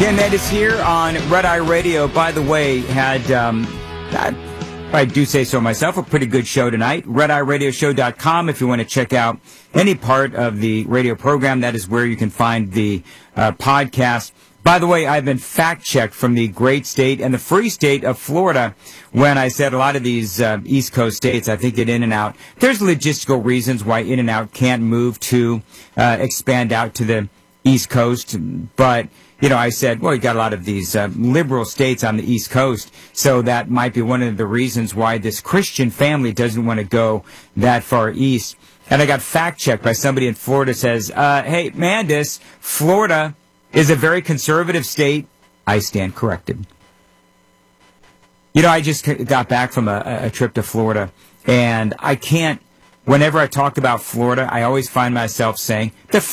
Dan Mandis here on Red Eye Radio. By the way, had, I do say so myself, a pretty good show tonight. RedEyeRadioshow.com if you want to check out any part of the radio program. That is where you can find the podcast. By the way, I've been fact-checked from the great state and the free state of Florida when I said a lot of these East Coast states, I think, get In-N-Out. There's logistical reasons why In-N-Out can't move to expand out to the East Coast, but I said, well, you got a lot of these liberal states on the East Coast, so that might be one of the reasons why this Christian family doesn't want to go that far east. And I got fact-checked by somebody in Florida says, hey, Mandis, Florida is a very conservative state. I stand corrected. I just got back from a trip to Florida, and I can't, whenever I talk about Florida, I always find myself saying, the